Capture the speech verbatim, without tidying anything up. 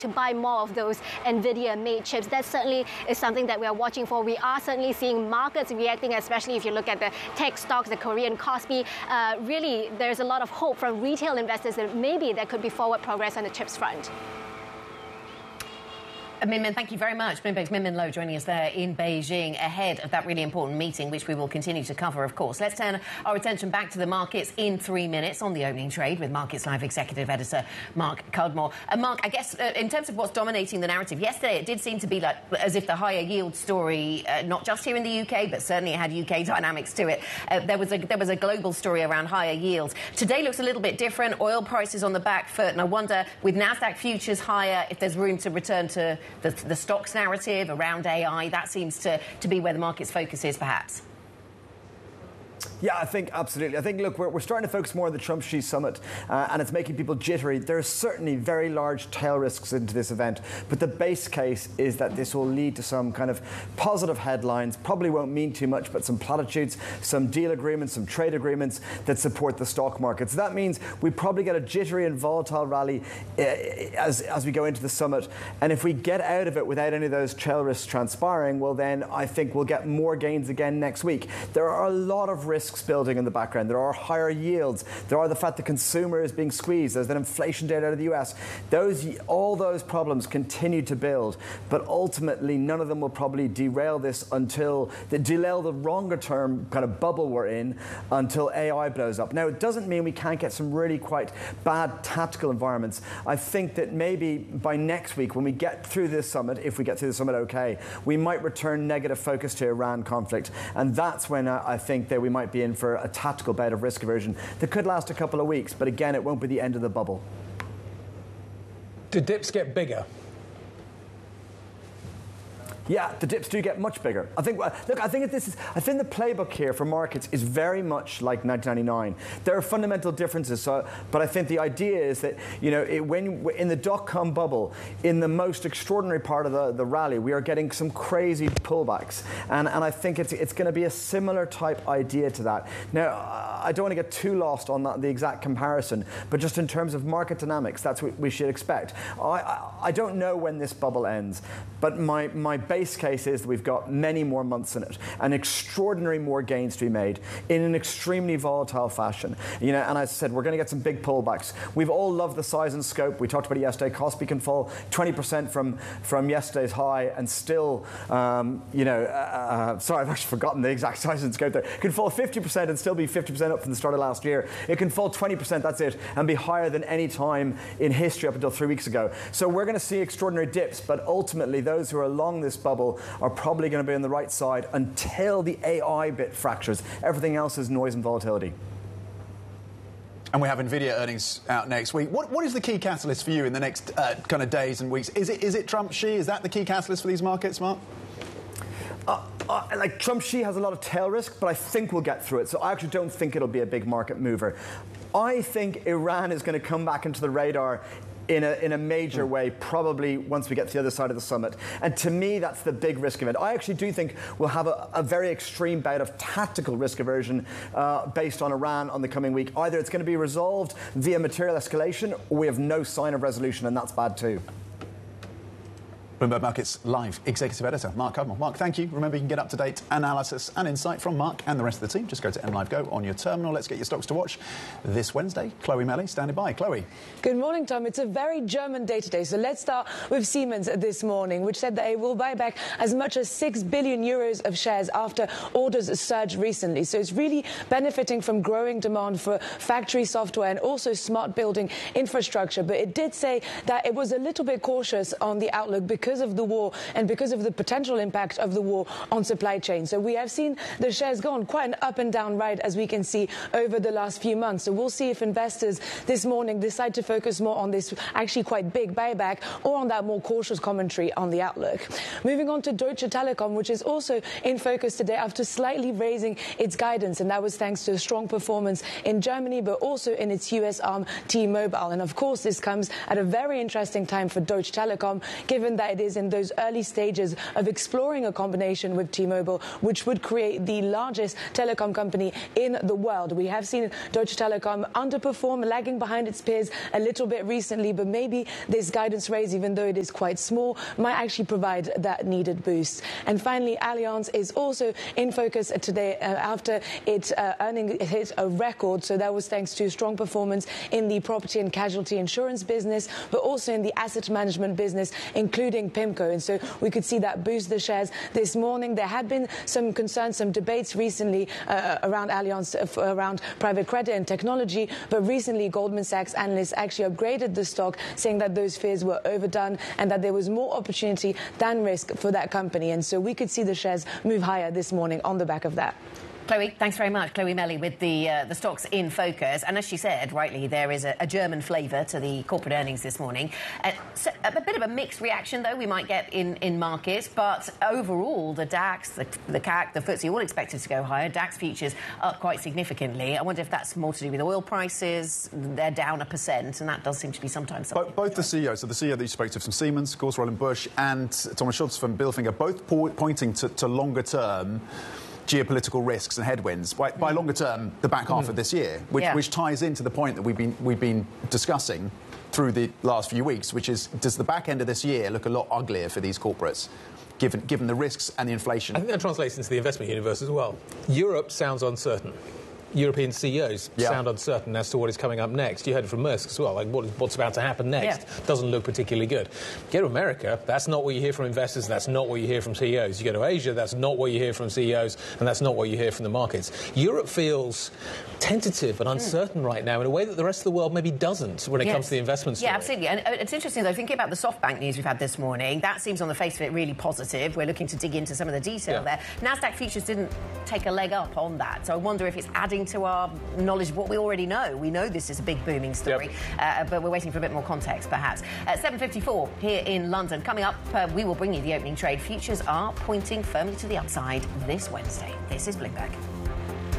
to buy more of those NVIDIA-made chips. That certainly is something that we are watching for. We are certainly seeing markets reacting, especially if you look at the tech stocks, the Korean Kospi. Uh, really, there's a lot of hope from retail investors that maybe there could be forward progress on the chips front. Min Min, thank you very much. Bloomberg's Min Min Lo joining us there in Beijing ahead of that really important meeting, which we will continue to cover, of course. Let's turn our attention back to the markets in three minutes on the opening trade with Markets Live Executive Editor Mark Cudmore. And Mark, I guess uh, in terms of what's dominating the narrative, yesterday it did seem to be like as if the higher yield story, uh, not just here in the U K, but certainly it had U K dynamics to it. Uh, there was a there was a global story around higher yields. Today looks a little bit different. Oil prices on the back foot, and I wonder, with Nasdaq futures higher, if there's room to return to The, the stocks narrative around A I. That seems to, to be where the market's focus is, perhaps. Yeah, I think absolutely. I think, look, we're, we're starting to focus more on the Trump-Xi summit, uh, and it's making people jittery. There are certainly very large tail risks into this event, but the base case is that this will lead to some kind of positive headlines. Probably won't mean too much, but some platitudes, some deal agreements, some trade agreements that support the stock market. So that means we probably get a jittery and volatile rally uh, as, as we go into the summit. And if we get out of it without any of those tail risks transpiring, well, then I think we'll get more gains again next week. There are a lot of risks building in the background. There are higher yields. There are the fact the consumer is being squeezed. There's that inflation data out of the U S. Those, all those problems continue to build, but ultimately none of them will probably derail this until they derail the longer term kind of bubble we're in until A I blows up. Now, it doesn't mean we can't get some really quite bad tactical environments. I think that maybe by next week, when we get through this summit, if we get through the summit okay, we might return negative focus to Iran conflict, and that's when I, I think that we might be in for a tactical bout of risk aversion that could last a couple of weeks, but again, it won't be the end of the bubble. Do dips get bigger? Yeah, the dips do get much bigger. I think. Look, I think this is. I think the playbook here for markets is very much like nineteen ninety-nine. There are fundamental differences. So, but I think the idea is that you know, it, when in the dot-com bubble, in the most extraordinary part of the, the rally, we are getting some crazy pullbacks, and and I think it's it's going to be a similar type idea to that. Now, I don't want to get too lost on that, the exact comparison, but just in terms of market dynamics, that's what we should expect. I I, I don't know when this bubble ends, but my my base case is that we've got many more months in it, and extraordinary more gains to be made in an extremely volatile fashion. You know, and as I said, we're going to get some big pullbacks. We've all loved the size and scope. We talked about it yesterday. Kospi can fall twenty percent from from yesterday's high, and still, um, you know, uh, sorry, I've actually forgotten the exact size and scope there. It can fall fifty percent and still be fifty percent up from the start of last year. It can fall twenty percent, that's it, and be higher than any time in history up until three weeks ago. So we're going to see extraordinary dips, but ultimately those who are along this bubble are probably going to be on the right side until the A I bit fractures. Everything else is noise and volatility. And we have NVIDIA earnings out next week. What, what is the key catalyst for you in the next uh, kind of days and weeks? Is it, is it Trump-Xi? Is that the key catalyst for these markets, Mark? Uh, uh, like Trump-Xi has a lot of tail risk, but I think we'll get through it. So I actually don't think it'll be a big market mover. I think Iran is going to come back into the radar in a, in a major way, probably once we get to the other side of the summit. And to me, that's the big risk event. I actually do think we'll have a, a very extreme bout of tactical risk aversion uh, based on Iran on the coming week. Either it's going to be resolved via material escalation, or we have no sign of resolution, and that's bad too. Bloomberg Markets Live Executive Editor Mark Cudmore. Mark, thank you. Remember, you can get up-to-date analysis and insight from Mark and the rest of the team. Just go to M Live Go on your terminal. Let's get your stocks to watch this Wednesday. Chloe Melly, standing by. Chloe. Good morning, Tom. It's a very German day today. So let's start with Siemens this morning, which said that it will buy back as much as six billion euros of shares after orders surged recently. So it's really benefiting from growing demand for factory software and also smart building infrastructure. But it did say that it was a little bit cautious on the outlook because of the war and because of the potential impact of the war on supply chain. So we have seen the shares go on quite an up and down ride, as we can see over the last few months. So we'll see if investors this morning decide to focus more on this actually quite big buyback or on that more cautious commentary on the outlook. Moving on to Deutsche Telekom, which is also in focus today after slightly raising its guidance, and that was thanks to a strong performance in Germany but also in its U S arm T-Mobile. And of course this comes at a very interesting time for Deutsche Telekom, given that it is in those early stages of exploring a combination with T-Mobile, which would create the largest telecom company in the world. We have seen Deutsche Telekom underperform, lagging behind its peers a little bit recently, but maybe this guidance raise, even though it is quite small, might actually provide that needed boost. And finally, Allianz is also in focus today uh, after its uh, earning hit a record. So that was thanks to strong performance in the property and casualty insurance business, but also in the asset management business, including PIMCO. And so we could see that boost the shares this morning. There had been some concerns, some debates recently uh, around Allianz, uh, around private credit and technology, but recently Goldman Sachs analysts actually upgraded the stock, saying that those fears were overdone and that there was more opportunity than risk for that company. And so we could see the shares move higher this morning on the back of that. Chloe, thanks very much. Chloe Melly with the uh, the stocks in focus. And as she said, rightly, there is a, a German flavour to the corporate earnings this morning. Uh, so a, a bit of a mixed reaction, though, we might get in, in markets. But overall, the DAX, the, the C A C, the F T S E, all expected to go higher. DAX futures up quite significantly. I wonder if that's more to do with oil prices. They're down a percent, and that does seem to be sometimes something. Both the C E Os, so the C E O that you spoke to from Siemens, of course, Roland Busch, and Thomas Schultz from Bilfinger, both po pointing to, to longer term geopolitical risks and headwinds by, by longer term, the back half mm. of this year, which, yeah. which ties into the point that we've been we've been discussing through the last few weeks, which is, does the back end of this year look a lot uglier for these corporates, given given the risks and the inflation? I think that translates into the investment universe as well. Europe sounds uncertain. European C E Os yeah. sound uncertain as to what is coming up next. You heard it from Maersk as well, like what, what's about to happen next yeah. doesn't look particularly good. Get to America, that's not what you hear from investors, that's not what you hear from C E Os. You go to Asia, that's not what you hear from C E Os, and that's not what you hear from the markets. Europe feels tentative and uncertain mm. right now in a way that the rest of the world maybe doesn't when it yes. comes to the investment story. Yeah, absolutely. And it's interesting, though, thinking about the SoftBank news we've had this morning, that seems on the face of it really positive. We're looking to dig into some of the detail yeah. there. NASDAQ futures didn't take a leg up on that, so I wonder if it's adding to our knowledge of what we already know. We know this is a big booming story, yep. uh, but we're waiting for a bit more context, perhaps. At seven fifty-four here in London. Coming up, uh, we will bring you the opening trade. Futures are pointing firmly to the upside this Wednesday. This is Bloomberg.